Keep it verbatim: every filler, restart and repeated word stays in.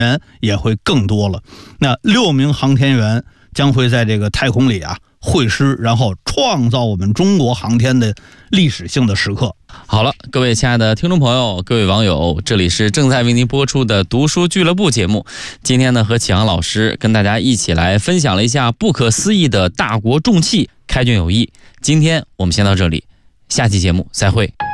人也会更多了。那六名航天员将会在这个太空里啊会师，然后创造我们中国航天的历史性的时刻。 好了，各位亲爱的听众朋友，各位网友，这里是正在为您播出的读书俱乐部节目。今天呢，和启航老师跟大家一起来分享了一下不可思议的大国重器开卷有益。今天我们先到这里，下期节目再会。